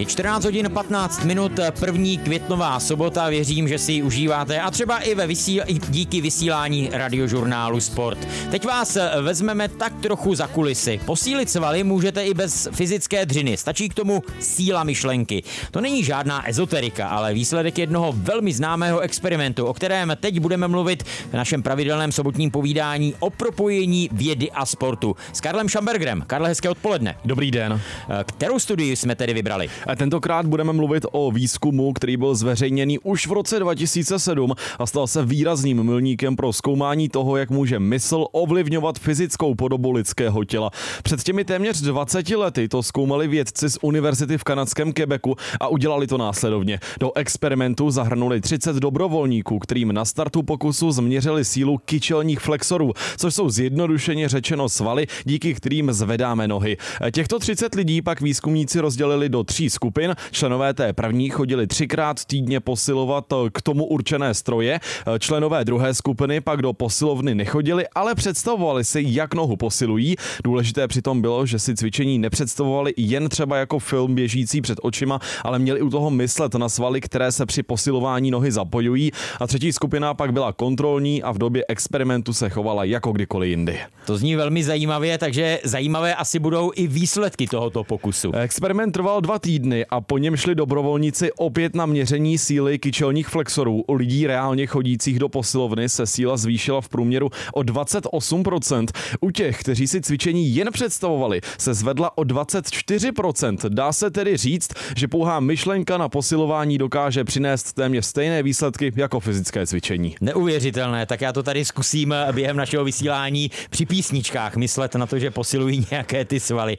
14 hodin 15 minut, první květnová sobota, věřím, že si ji užíváte a třeba i díky vysílání radiožurnálu Sport. Teď vás vezmeme tak trochu za kulisy. Posílit svaly můžete i bez fyzické dřiny, stačí k tomu síla myšlenky. To není žádná ezoterika, ale výsledek jednoho velmi známého experimentu, o kterém teď budeme mluvit v našem pravidelném sobotním povídání o propojení vědy a sportu. S Karlem Šambergerem. Karle, hezké odpoledne. Dobrý den. Kterou studii jsme tedy vybrali? Tentokrát budeme mluvit o výzkumu, který byl zveřejněný už v roce 2007 a stal se výrazným milníkem pro zkoumání toho, jak může mysl ovlivňovat fyzickou podobu lidského těla. Před těmi téměř 20 lety to zkoumali vědci z univerzity v kanadském Quebecu a udělali to následovně. Do experimentu zahrnuli 30 dobrovolníků, kterým na startu pokusu změřili sílu kyčelních flexorů, což jsou zjednodušeně řečeno svaly, díky kterým zvedáme nohy. Těchto 30 lidí pak výzkumníci rozdělili do 3 skupin. Členové té první chodili 3krát týdně posilovat k tomu určené stroje. Členové druhé skupiny pak do posilovny nechodili, ale představovali si, jak nohu posilují. Důležité přitom bylo, že si cvičení nepředstavovali jen třeba jako film běžící před očima, ale měli u toho myslet na svaly, které se při posilování nohy zapojují. A třetí skupina pak byla kontrolní a v době experimentu se chovala jako kdykoliv jindy. To zní velmi zajímavě, takže zajímavé asi budou i výsledky tohoto pokusu. Experiment trval 2 týdny a po něm šli dobrovolníci opět na měření síly kyčelních flexorů. U lidí reálně chodících do posilovny se síla zvýšila v průměru o 28%. U těch, kteří si cvičení jen představovali, se zvedla o 24%. Dá se tedy říct, že pouhá myšlenka na posilování dokáže přinést téměř stejné výsledky jako fyzické cvičení. Neuvěřitelné, tak já to tady zkusím během našeho vysílání při písničkách myslet na to, že posilují nějaké ty svaly.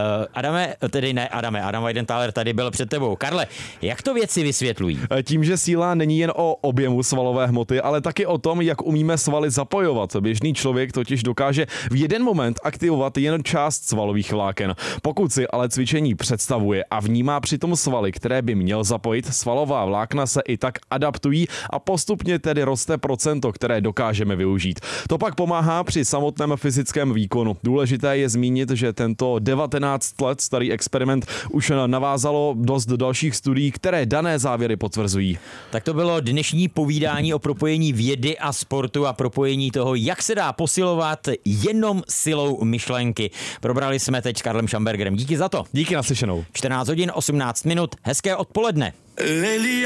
Adam Weidenthaler tady byl před tebou. Karle, jak to vědci vysvětlují? Tím, že síla není jen o objemu svalové hmoty, ale taky o tom, jak umíme svaly zapojovat. Běžný člověk totiž dokáže v jeden moment aktivovat jen část svalových vláken. Pokud si ale cvičení představuje a vnímá přitom svaly, které by měl zapojit, svalová vlákna se i tak adaptují a postupně tedy roste procento, které dokážeme využít. To pak pomáhá při samotném fyzickém výkonu. Důležité je zmínit, že tento 19 let starý experiment už navázalo dost dalších studií, které dané závěry potvrzují. Tak to bylo dnešní povídání o propojení vědy a sportu a propojení toho, jak se dá posilovat jenom silou myšlenky. Probrali jsme teď s Karlem Šambergerem. Díky za to. Díky, naslyšenou. 14 hodin 18 minut. Hezké odpoledne.